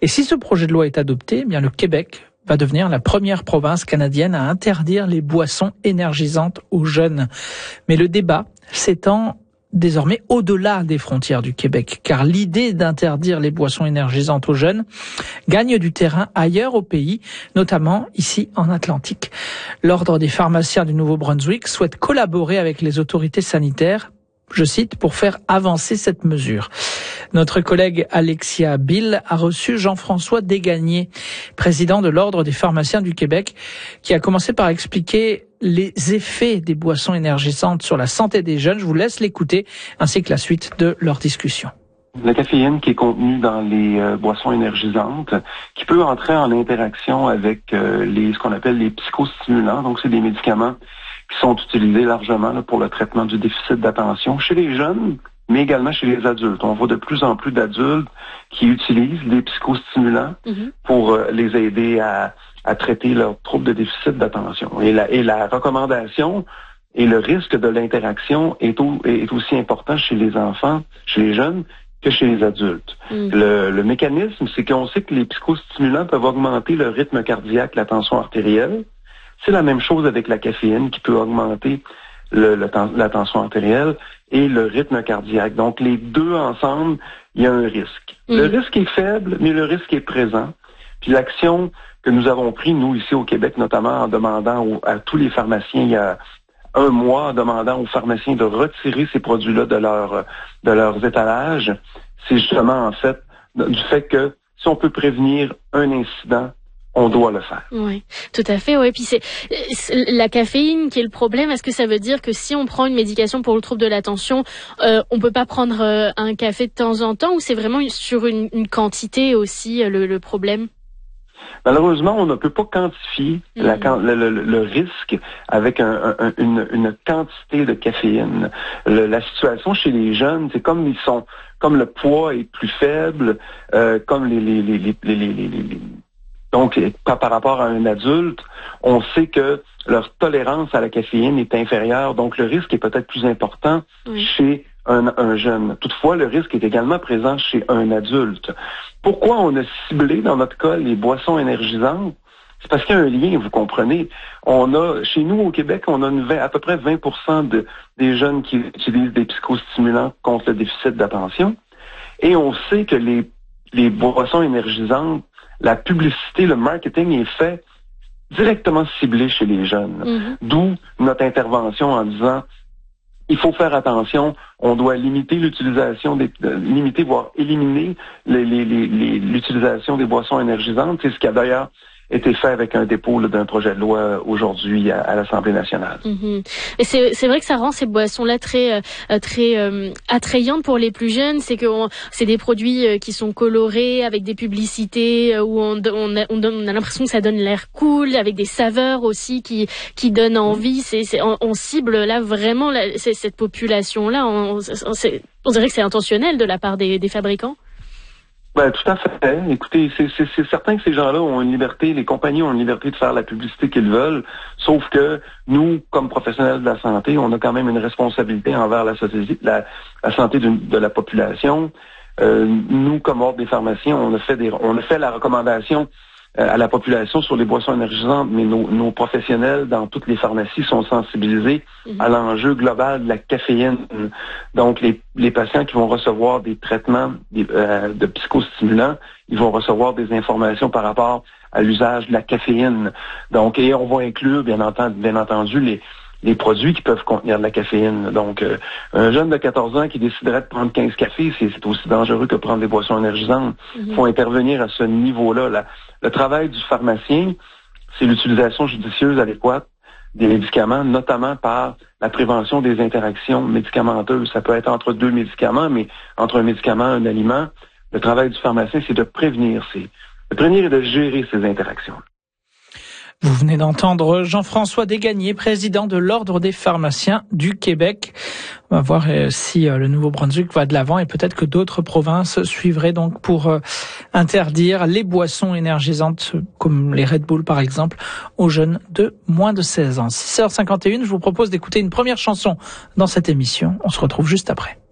Et si ce projet de loi est adopté, eh bien le Québec va devenir la première province canadienne à interdire les boissons énergisantes aux jeunes. Mais le débat s'étend désormais au-delà des frontières du Québec, car l'idée d'interdire les boissons énergisantes aux jeunes gagne du terrain ailleurs au pays, notamment ici en Atlantique. L'Ordre des pharmaciens du Nouveau-Brunswick souhaite collaborer avec les autorités sanitaires, je cite, pour faire avancer cette mesure. Notre collègue Alexia Bill a reçu Jean-François Desgagnés, président de l'Ordre des pharmaciens du Québec, qui a commencé par expliquer les effets des boissons énergisantes sur la santé des jeunes. Je vous laisse l'écouter, ainsi que la suite de leur discussion. La caféine qui est contenue dans les boissons énergisantes, qui peut entrer en interaction avec ce qu'on appelle les psychostimulants. Donc, c'est des médicaments qui sont utilisés largement là, pour le traitement du déficit d'attention chez les jeunes, mais également chez les adultes. On voit de plus en plus d'adultes qui utilisent des psychostimulants pour les aider à traiter leurs troubles de déficit d'attention. Et la recommandation et le risque de l'interaction est aussi important chez les enfants, chez les jeunes, que chez les adultes. Le mécanisme, c'est qu'on sait que les psychostimulants peuvent augmenter le rythme cardiaque, la tension artérielle. C'est la même chose avec la caféine qui peut augmenter la tension artérielle et le rythme cardiaque. Donc, les deux ensemble, il y a un risque. Le risque est faible, mais le risque est présent. Puis l'action que nous avons prise, nous, ici au Québec, notamment en demandant à tous les pharmaciens, il y a un mois, en demandant aux pharmaciens de retirer ces produits-là de leurs étalages, c'est justement, en fait, du fait que si on peut prévenir un incident, on doit le faire. Oui, tout à fait. Oui, puis c'est la caféine qui est le problème. Est-ce que ça veut dire que si on prend une médication pour le trouble de l'attention, on peut pas prendre un café de temps en temps, ou c'est vraiment sur une quantité aussi le problème? Malheureusement, on ne peut pas quantifier le risque avec une quantité de caféine. La situation chez les jeunes, c'est comme le poids est plus faible, comme donc, par rapport à un adulte, on sait que leur tolérance à la caféine est inférieure, donc le risque est peut-être plus important chez un jeune. Toutefois, le risque est également présent chez un adulte. Pourquoi on a ciblé, dans notre cas, les boissons énergisantes? C'est parce qu'il y a un lien, vous comprenez. Chez nous, au Québec, on a à peu près 20% des jeunes qui utilisent des psychostimulants contre le déficit d'attention. Et on sait que les boissons énergisantes, la publicité, le marketing est fait directement ciblé chez les jeunes. D'où notre intervention en disant, il faut faire attention, on doit limiter l'utilisation voire éliminer l'utilisation des boissons énergisantes. C'est ce qui a d'ailleurs été fait avec un dépôt d'un projet de loi aujourd'hui à l'Assemblée nationale. Et c'est vrai que ça rend ces boissons-là très attrayantes pour les plus jeunes. C'est des produits qui sont colorés avec des publicités où on a l'impression que ça donne l'air cool, avec des saveurs aussi qui donnent envie. On cible là vraiment cette population-là. On dirait que c'est intentionnel de la part des fabricants. Ben, tout à fait. Écoutez, c'est certain que ces gens-là ont une liberté, les compagnies ont une liberté de faire la publicité qu'ils veulent, sauf que nous, comme professionnels de la santé, on a quand même une responsabilité envers la société, la santé de la population. Nous, comme ordre des pharmaciens, on a fait la recommandation à la population sur les boissons énergisantes, mais nos professionnels dans toutes les pharmacies sont sensibilisés à l'enjeu global de la caféine. Donc, les patients qui vont recevoir des traitements de psychostimulants, ils vont recevoir des informations par rapport à l'usage de la caféine. Donc, et on va inclure, bien entendu, les produits qui peuvent contenir de la caféine. Donc, un jeune de 14 ans qui déciderait de prendre 15 cafés, c'est aussi dangereux que prendre des boissons énergisantes. Il faut intervenir à ce niveau-là. Le travail du pharmacien, c'est l'utilisation judicieuse adéquate des médicaments, notamment par la prévention des interactions médicamenteuses. Ça peut être entre deux médicaments, mais entre un médicament et un aliment, le travail du pharmacien, c'est de prévenir et de gérer ces interactions. Vous venez d'entendre Jean-François Desgagnés, président de l'Ordre des pharmaciens du Québec. On va voir si le Nouveau-Brunswick va de l'avant et peut-être que d'autres provinces suivraient donc pour interdire les boissons énergisantes comme les Red Bull par exemple aux jeunes de moins de 16 ans. 6h51, je vous propose d'écouter une première chanson dans cette émission. On se retrouve juste après.